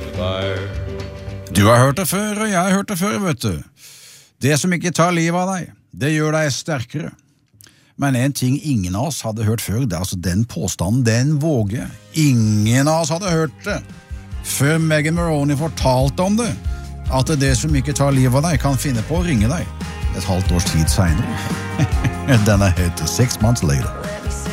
Du har hørt det før, og jeg har hørt det før, vet du. Det som ikke tar livet av deg, det gjør deg sterkere. Men en ting ingen av oss hadde hørt før, det er altså den påstanden, den våger. Ingen av oss hadde hørt det, før Megan Maroney fortalte om det, at det som ikke tar livet av deg kan finne på å ringe deg et halvt års tid senere. Den heter 6 Months Later.